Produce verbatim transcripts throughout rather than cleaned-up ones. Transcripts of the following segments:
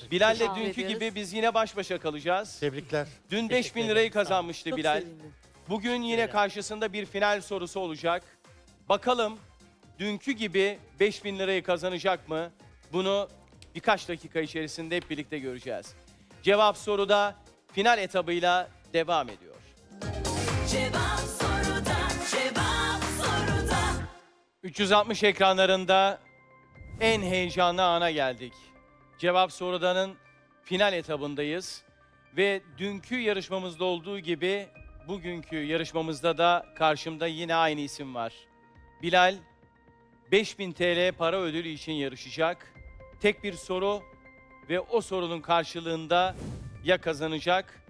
Bilal'le Teşekkür dünkü ediyoruz. gibi biz yine baş başa kalacağız. Tebrikler. Dün Teşekkür beş bin ederim, lirayı sağ olun. kazanmıştı Çok Bilal. sevindim. Bugün yine Teşekkürler. karşısında bir final sorusu olacak. Bakalım dünkü gibi beş bin lirayı kazanacak mı? Bunu birkaç dakika içerisinde hep birlikte göreceğiz. Cevap soruda final etabıyla devam ediyor. Cevap soruda, cevap soruda. üç yüz altmış ekranlarında en heyecanlı ana geldik. Cevap sorudanın final etabındayız. Ve dünkü yarışmamızda olduğu gibi bugünkü yarışmamızda da karşımda yine aynı isim var. Bilal, beş bin T L para ödülü için yarışacak. Tek bir soru ve o sorunun karşılığında ya kazanacak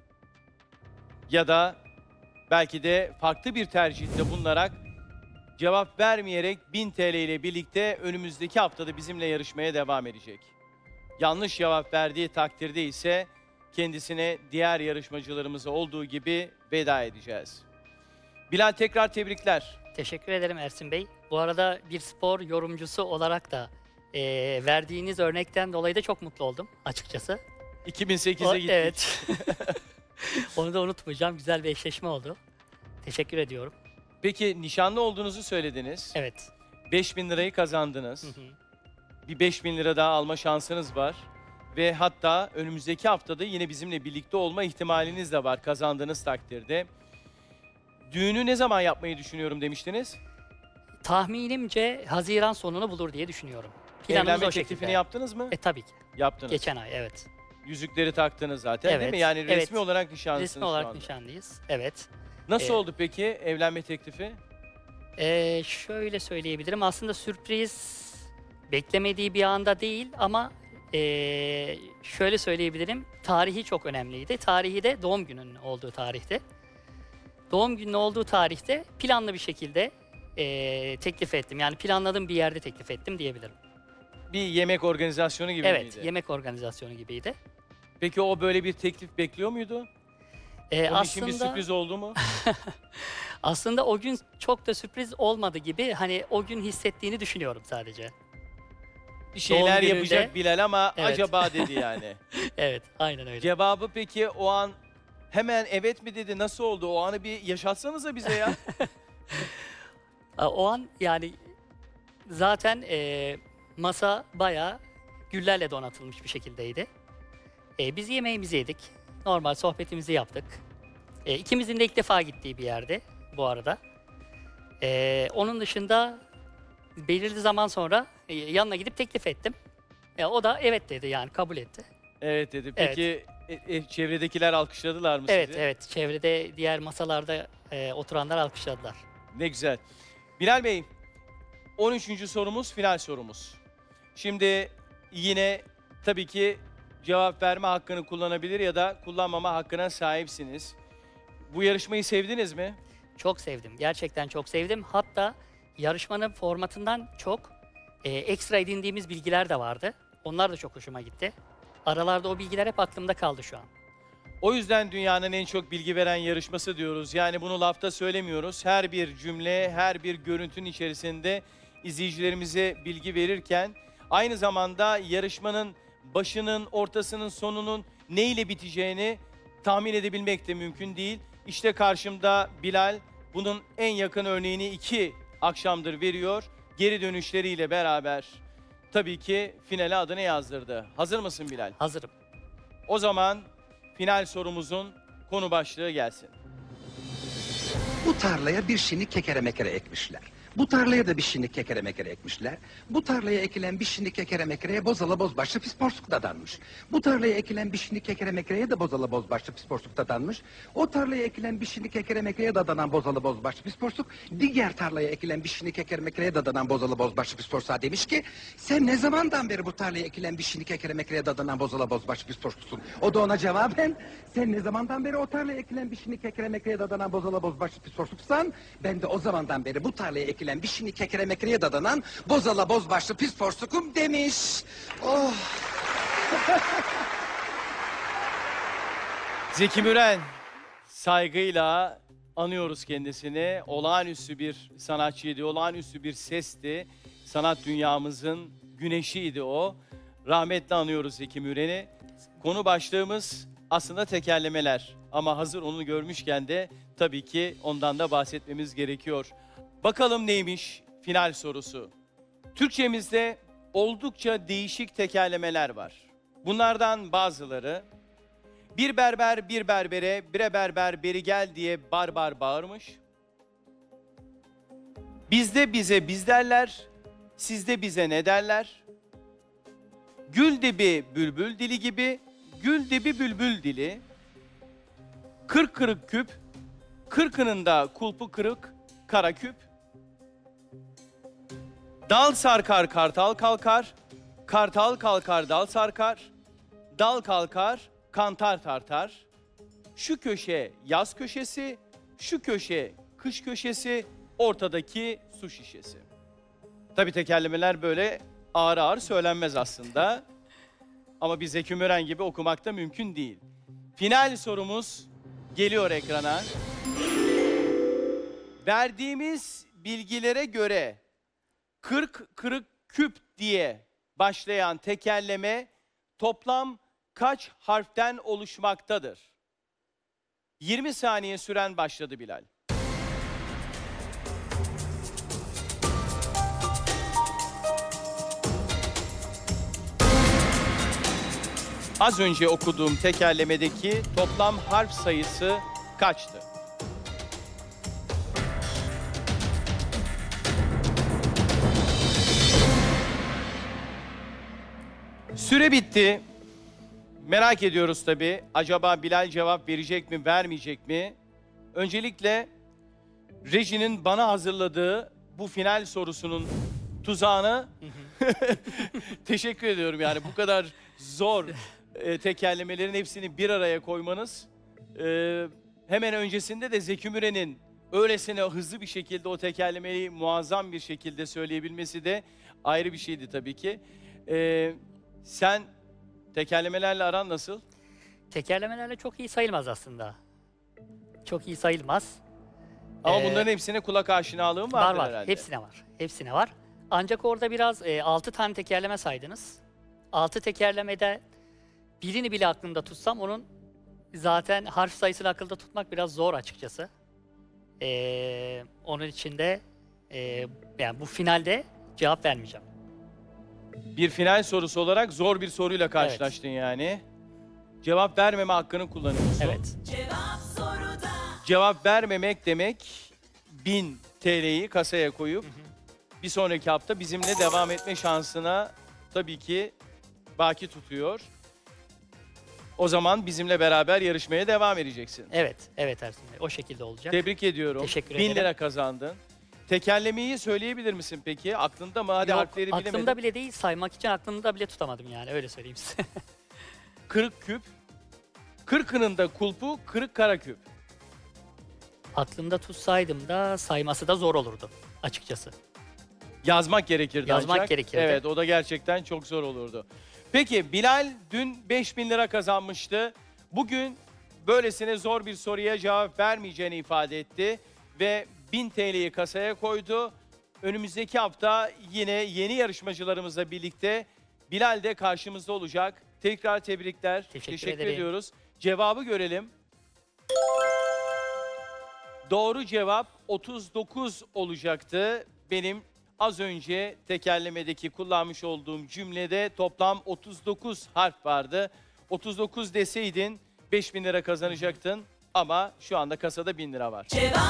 ya da belki de farklı bir tercihte bulunarak cevap vermeyerek bin T L ile birlikte önümüzdeki haftada bizimle yarışmaya devam edecek. Yanlış cevap verdiği takdirde ise kendisine diğer yarışmacılarımıza olduğu gibi veda edeceğiz. Bilal, tekrar tebrikler. Teşekkür ederim Ersin Bey. Bu arada bir spor yorumcusu olarak da eee, verdiğiniz örnekten dolayı da çok mutlu oldum açıkçası. iki bin sekize O- gittik. Evet. Onu da unutmayacağım. Güzel bir eşleşme oldu. Teşekkür ediyorum. Peki nişanlı olduğunuzu söylediniz. Evet. beş bin lirayı kazandınız. Hı hı. Bir beş bin lira daha alma şansınız var. Ve hatta önümüzdeki haftada yine bizimle birlikte olma ihtimaliniz de var kazandığınız takdirde. Düğünü ne zaman yapmayı düşünüyorum demiştiniz? Tahminimce Haziran sonunu bulur diye düşünüyorum. Planımız Evlenme o teklifini şekilde. yaptınız mı? E tabii ki. Yaptınız. Geçen ay evet. Yüzükleri taktınız zaten değil Evet, mi? Yani evet. resmi olarak nişanlısınız Resmi şu olarak anda. nişanlıyız. Evet. Nasıl Ee, oldu peki evlenme teklifi? Ee, şöyle söyleyebilirim. Aslında sürpriz beklemediği bir anda değil ama ee, şöyle söyleyebilirim. Tarihi çok önemliydi. Tarihi de doğum gününün olduğu tarihte. Doğum gününün olduğu tarihte planlı bir şekilde ee, teklif ettim. Yani planladığım bir yerde teklif ettim diyebilirim. Bir yemek organizasyonu gibi Evet, miydi? yemek organizasyonu gibiydi. Peki o böyle bir teklif bekliyor muydu? Ee, Onun için bir aslında sürpriz oldu mu? aslında o gün çok da sürpriz olmadı gibi. Hani o gün hissettiğini düşünüyorum sadece. Bir şeyler gününde- yapacak Bilal ama Evet. acaba dedi yani. Evet, aynen öyle. Cevabı peki o an hemen evet mi dedi? Nasıl oldu? O anı bir yaşatsanıza bize ya. Aa, O an yani zaten e, masa bayağı güllerle donatılmış bir şekildeydi. E, biz yemeğimizi yedik. Normal sohbetimizi yaptık. E, ikimizin de ilk defa gittiği bir yerde bu arada. E, onun dışında belirli zaman sonra e, yanına gidip teklif ettim. E, o da evet dedi, yani kabul etti. Evet dedi. Peki e, e, çevredekiler alkışladılar mı Evet sizi? evet, çevrede diğer masalarda e, oturanlar alkışladılar. Ne güzel. Bilal Bey, on üçüncü sorumuz final sorumuz. Şimdi yine tabii ki cevap verme hakkını kullanabilir ya da kullanmama hakkına sahipsiniz. Bu yarışmayı sevdiniz mi? Çok sevdim. Gerçekten çok sevdim. Hatta yarışmanın formatından çok e, ekstra edindiğimiz bilgiler de vardı. Onlar da çok hoşuma gitti. Aralarda o bilgiler hep aklımda kaldı şu an. O yüzden dünyanın en çok bilgi veren yarışması diyoruz. Yani bunu lafta söylemiyoruz. Her bir cümle, her bir görüntünün içerisinde izleyicilerimize bilgi verirken aynı zamanda yarışmanın başının, ortasının, sonunun ne ile biteceğini tahmin edebilmek de mümkün değil. İşte karşımda Bilal bunun en yakın örneğini iki akşamdır veriyor. Geri dönüşleriyle beraber tabii ki finale adını yazdırdı. Hazır mısın Bilal? Hazırım. O zaman final sorumuzun konu başlığı gelsin. Bu tarlaya bir şinik kekere mekere ekmişler. Bu tarlaya da bir şinik kekere mekere ekmişler. Bu tarlaya ekilen bir şinik kekere mekereye bozala bozbaşlı pis porsuk dadanmış. Bu tarlaya ekilen bir şinik kekere mekereye de bozala bozbaşlı pis porsuk dadanmış. O tarlaya ekilen bir şinik kekere mekereye dadanan bozalı bozbaşlı pis porsuk diğer tarlaya ekilen bir şinik kekere mekereye dadanan bozalı bozbaşlı pis porsuğa demiş ki sen ne zamandan beri bu tarlaya ekilen bir şinik kekere mekereye dadanan bozalı bozbaşlı pis porsuksun? O da ona cevaben sen ne zamandan beri o tarlaya ekilen bir şinik kekere mekereye dadanan bozalı bozbaşlı pis porsuksan ben de o zamandan beri bu tarlaya ekilen bir şinik kekere mekereye dadanan bozala bozbaşlı pis porsukum demiş. Oh. Zeki Müren, saygıyla anıyoruz kendisini. Olağanüstü bir sanatçıydı, olağanüstü bir sesti. Sanat dünyamızın güneşiydi o. Rahmetle anıyoruz Zeki Müren'i. Konu başlığımız aslında tekerlemeler. Ama hazır onu görmüşken de tabii ki ondan da bahsetmemiz gerekiyor. Bakalım neymiş final sorusu. Türkçemizde oldukça değişik tekerlemeler var. Bunlardan bazıları bir berber bir berbere, bire berber beri gel diye barbar bağırmış. Bizde bize biz derler, sizde bize ne derler? Gül dibi bülbül dili gibi, gül dibi bülbül dili. Kırk kırık küp, kırkının da kulpu kırık, kara küp. Dal sarkar kartal kalkar, kartal kalkar dal sarkar. Dal kalkar, kantar tartar. Şu köşe yaz köşesi, şu köşe kış köşesi, ortadaki su şişesi. Tabii tekerlemeler böyle ağır ağır söylenmez aslında. Ama bir Zeki Müren gibi okumak da mümkün değil. Final sorumuz geliyor ekrana. Verdiğimiz bilgilere göre kırk kırık küp diye başlayan tekerleme toplam kaç harften oluşmaktadır? yirmi saniye süren başladı Bilal. Az önce okuduğum tekerlemedeki toplam harf sayısı kaçtı? Süre bitti. Merak ediyoruz tabii. Acaba Bilal cevap verecek mi, vermeyecek mi? Öncelikle rejinin bana hazırladığı bu final sorusunun tuzağını teşekkür ediyorum. Yani bu kadar zor e, tekerlemelerin hepsini bir araya koymanız. E, hemen öncesinde de Zeki Müren'in öylesine hızlı bir şekilde o tekerlemeyi muazzam bir şekilde söyleyebilmesi de ayrı bir şeydi tabii ki. E, sen tekerlemelerle aran nasıl? Tekerlemelerle çok iyi sayılmaz aslında. Çok iyi sayılmaz. Ama Ee, bunların hepsine kulak aşinalığın Var vardır var. herhalde. Hepsine var. Hepsine var. Ancak orada biraz e, altı tane tekerleme saydınız. Altı tekerlemede birini bile aklımda tutsam onun zaten harf sayısını akılda tutmak biraz zor açıkçası. Ee, onun için de e, yani bu finalde cevap vermeyeceğim. Bir final sorusu olarak zor bir soruyla karşılaştın yani. Cevap vermeme hakkını kullanıyorsun. Evet. Cevap soruda. Cevap vermemek demek bin T L'yi kasaya koyup bir sonraki hafta bizimle devam etme şansına tabii ki baki tutuyor. O zaman bizimle beraber yarışmaya devam edeceksin. Evet. Evet Ersin Bey. O şekilde olacak. Tebrik ediyorum. Teşekkür bin ederim. lira kazandın. Tekerlemeyi söyleyebilir misin peki? Aklında mı? Hadi Yok, harfleri bilemedin. aklımda bile değil, saymak için aklımda bile tutamadım yani, öyle söyleyeyim size. Kırık küp. Kırkının da kulpu kırık kara küp. Aklımda tutsaydım da sayması da zor olurdu açıkçası. Yazmak gerekirdi Yazmak ancak. gerekirdi. Evet, o da gerçekten çok zor olurdu. Peki Bilal dün beş bin lira kazanmıştı. Bugün böylesine zor bir soruya cevap vermeyeceğini ifade etti ve bin T L'yi kasaya koydu. Önümüzdeki hafta yine yeni yarışmacılarımızla birlikte Bilal de karşımızda olacak. Tekrar tebrikler. Teşekkür ederim. ediyoruz. Cevabı görelim. Doğru cevap otuz dokuz olacaktı. Benim az önce tekerlemedeki kullanmış olduğum cümlede toplam otuz dokuz harf vardı. otuz dokuz deseydin beş bin lira kazanacaktın ama şu anda kasada bin lira var. Cevap